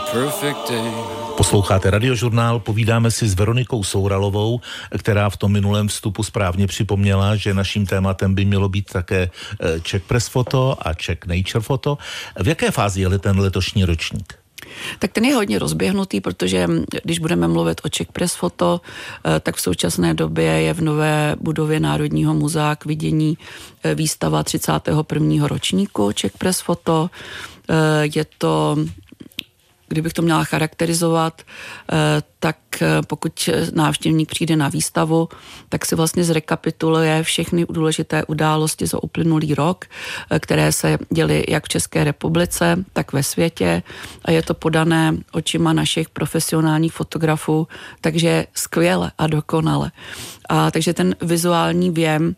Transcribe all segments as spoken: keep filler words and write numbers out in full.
perfect day. Posloucháte Radiožurnál, povídáme si s Veronikou Souralovou, která v tom minulém vstupu správně připomněla, že naším tématem by mělo být také Czech Press Photo a Czech Nature Photo. V jaké fázi je ten letošní ročník? Tak ten je hodně rozběhnutý, protože když budeme mluvit o Czech Press Photo, tak v současné době je v nové budově Národního muzea k vidění výstava třicátého prvního ročníku Czech Press Photo. Je to, kdybych to měla charakterizovat, tak pokud návštěvník přijde na výstavu, tak si vlastně zrekapituluje všechny důležité události za uplynulý rok, které se děly jak v České republice, tak ve světě a je to podané očima našich profesionálních fotografů, takže skvěle a dokonale. A takže ten vizuální věm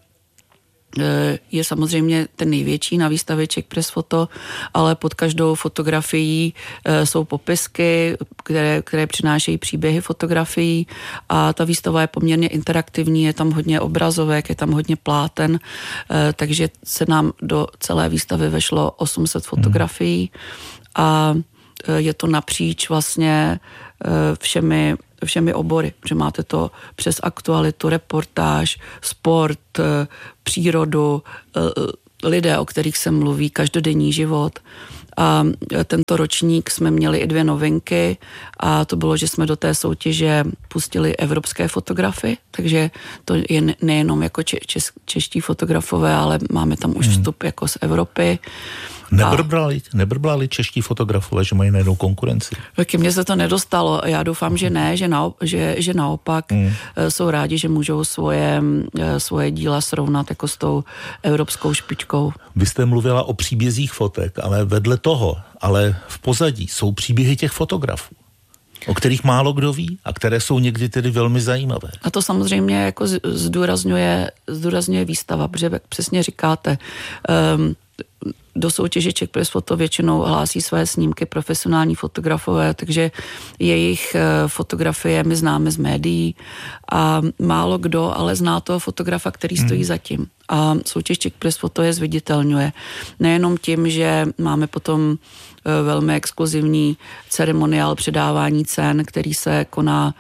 je samozřejmě ten největší na výstavě Czech Press Photo, ale pod každou fotografií jsou popisky, které, které přinášejí příběhy fotografií a ta výstava je poměrně interaktivní, je tam hodně obrazovek, je tam hodně pláten, takže se nám do celé výstavy vešlo osm set fotografií a je to napříč vlastně všemi všemi obory, že máte to přes aktualitu, reportáž, sport, přírodu, lidé, o kterých se mluví, každodenní život. A tento ročník jsme měli i dvě novinky a to bylo, že jsme do té soutěže pustili evropské fotografy, takže to je nejenom jako če- čes- čeští fotografové, ale máme tam už vstup jako z Evropy. Nebrblali, nebrblali čeští fotografové, že mají najednou konkurenci? Ke mně se to nedostalo. Já doufám, že ne, že, naop, že, že naopak mm. jsou rádi, že můžou svoje, svoje díla srovnat jako s tou evropskou špičkou. Vy jste mluvila o příbězích fotek, ale vedle toho, ale v pozadí jsou příběhy těch fotografů, o kterých málo kdo ví a které jsou někdy tedy velmi zajímavé. A to samozřejmě jako zdůrazňuje, zdůrazňuje výstava, protože přesně říkáte, um, do soutěže Czech Press Photo většinou hlásí své snímky profesionální fotografové, takže jejich fotografie my známe z médií a málo kdo ale zná toho fotografa, který stojí hmm. za tím. A soutěž Czech Press Photo je zviditelňuje. Nejenom tím, že máme potom velmi exkluzivní ceremoniál předávání cen, který se koná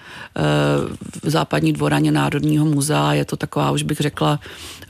v západní dvoraně Národního muzea. Je to taková, už bych řekla,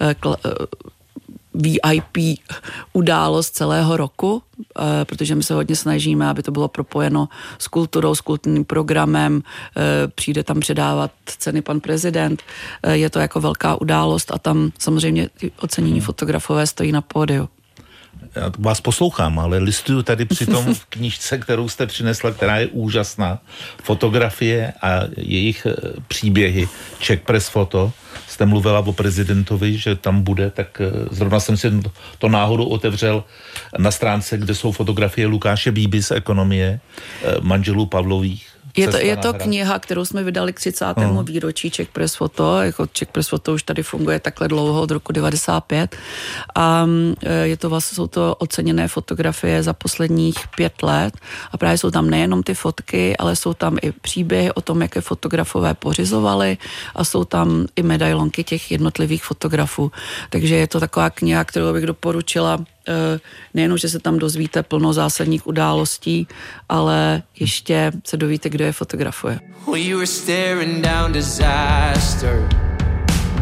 V I P událost celého roku, protože my se hodně snažíme, aby to bylo propojeno s kulturou, s kulturním programem, přijde tam předávat ceny pan prezident, je to jako velká událost a tam samozřejmě ty ocenění fotografové stojí na pódiu. Já vás poslouchám, ale listuju tady přitom v knížce, kterou jste přinesla, která je úžasná. Fotografie a jejich příběhy. Czech Press Photo. Jste mluvila o prezidentovi, že tam bude, tak zrovna jsem si to náhodou otevřel na stránce, kde jsou fotografie Lukáše Bíby z Ekonomie, manželů Pavlových. Je to, je to kniha, kterou jsme vydali k třicátému Hmm. výročí Czech Press Photo. Jako Czech Press Photo už tady funguje takhle dlouho, od roku devadesát pět. A je to vlastně, jsou to oceněné fotografie za posledních pět let. A právě jsou tam nejenom ty fotky, ale jsou tam i příběhy o tom, jaké fotografové pořizovali a jsou tam i medailonky těch jednotlivých fotografů. Takže je to taková kniha, kterou bych doporučila. Nejenom, že se tam dozvíte plno zásadních událostí, ale ještě se dovíte, kdo je fotografuje. We were staring down disaster.